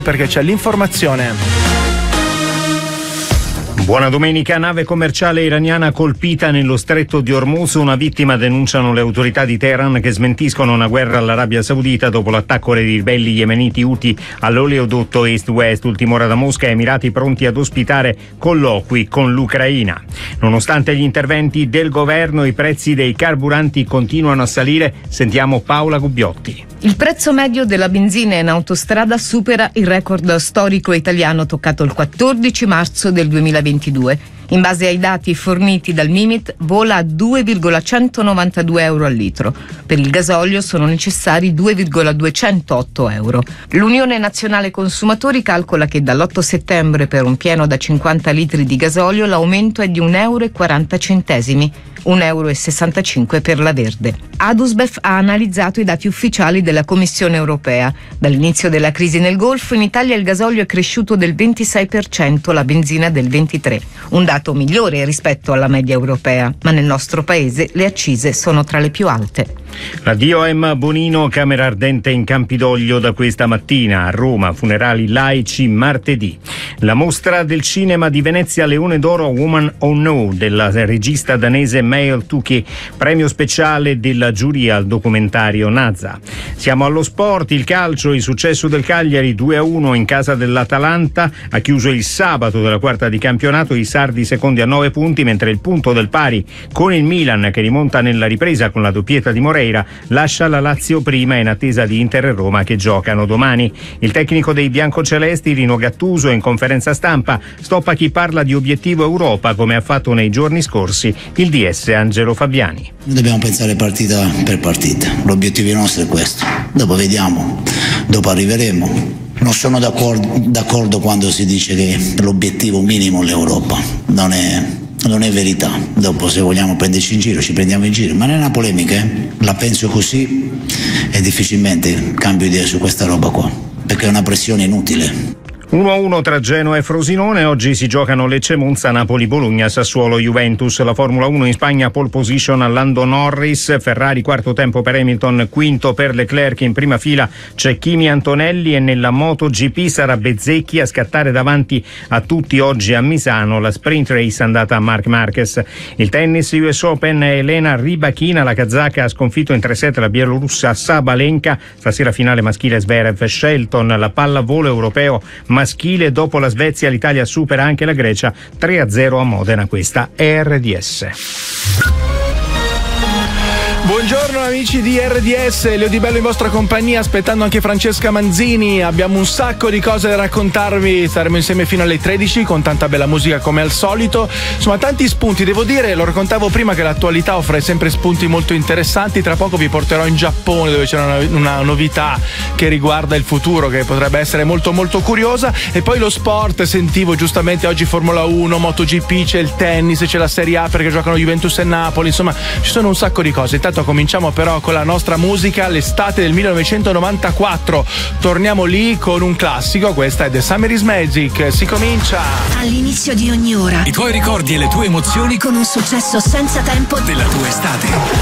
perché c'è l'informazione. Buona domenica. Nave commerciale iraniana colpita nello stretto di Hormuz. Una vittima, denunciano le autorità di Teheran, che smentiscono una guerra all'Arabia Saudita dopo l'attacco dei ribelli yemeniti Houthi all'oleodotto Est-West. Ultima ora da Mosca, Emirati pronti ad ospitare colloqui con l'Ucraina. Nonostante gli interventi del governo, i prezzi dei carburanti continuano a salire. Sentiamo Paola Gubbiotti. Il prezzo medio della benzina in autostrada supera il record storico italiano toccato il 14 marzo del 2022. In base ai dati forniti dal Mimit, vola a 2,192 euro al litro. Per il gasolio sono necessari 2,208 euro. L'Unione Nazionale Consumatori calcola che dall'8 settembre per un pieno da 50 litri di gasolio l'aumento è di 1,40 euro, 1,65 euro per la verde. Adusbef ha analizzato i dati ufficiali della Commissione europea. Dall'inizio della crisi nel Golfo, in Italia il gasolio è cresciuto del 26%, la benzina del 23%. Un dato migliore rispetto alla media europea, ma nel nostro paese le accise sono tra le più alte. La DOM Bonino, camera ardente in Campidoglio da questa mattina. A Roma, funerali laici martedì. La mostra del cinema di Venezia Leone d'Oro Woman or No della regista danese Maël Tuki, premio speciale della giuria al documentario Nazza. Siamo allo sport, il calcio, il successo del Cagliari 2-1 in casa dell'Atalanta ha chiuso il sabato della quarta di campionato, i sardi secondi a 9 punti, mentre il punto del pari con il Milan, che rimonta nella ripresa con la doppietta di Moreira, lascia la Lazio prima in attesa di Inter e Roma che giocano domani. Il tecnico dei biancocelesti Rino Gattuso in conferenza stampa stoppa chi parla di obiettivo Europa, come ha fatto nei giorni scorsi il DS Angelo Fabiani. Dobbiamo pensare partita per partita, l'obiettivo nostro è questo, dopo vediamo, dopo arriveremo. Non sono d'accordo quando si dice che l'obiettivo minimo è l'Europa, non è verità. Dopo, se vogliamo prenderci in giro, ci prendiamo in giro, ma non è una polemica, la penso così e difficilmente cambio idea su questa roba qua, perché è una pressione inutile. 1-1 tra Genoa e Frosinone. Oggi si giocano Lecce Monza, Napoli Bologna, Sassuolo Juventus. La Formula 1 in Spagna, pole position a Lando Norris, Ferrari quarto tempo per Hamilton, quinto per Leclerc. In prima fila c'è Kimi Antonelli e nella MotoGP sarà Bezzecchi a scattare davanti a tutti oggi a Misano. La sprint race è andata a Marc Marquez. Il tennis US Open, Elena Rybakina, la kazaka, ha sconfitto in 3-7 la bielorussa Sabalenka. Stasera finale maschile Zverev Shelton. La pallavolo europeo maschile, dopo la Svezia l'Italia supera anche la Grecia 3-0 a Modena. Questa è RDS. Buongiorno amici di RDS, Leo Di Bello in vostra compagnia, aspettando anche Francesca Manzini. Abbiamo un sacco di cose da raccontarvi, staremo insieme fino alle 13 con tanta bella musica come al solito. Insomma, tanti spunti, devo dire, lo raccontavo prima che l'attualità offre sempre spunti molto interessanti. Tra poco vi porterò in Giappone, dove c'è una novità che riguarda il futuro, che potrebbe essere molto molto curiosa. E poi lo sport, sentivo giustamente oggi Formula 1, MotoGP, c'è il tennis, c'è la Serie A perché giocano Juventus e Napoli, insomma ci sono un sacco di cose. Intanto cominciamo però con la nostra musica, l'estate del 1994. Torniamo lì con un classico, questa è The Summer is Magic. Si comincia all'inizio di ogni ora. I tuoi ricordi e le tue emozioni con un successo senza tempo della tua estate.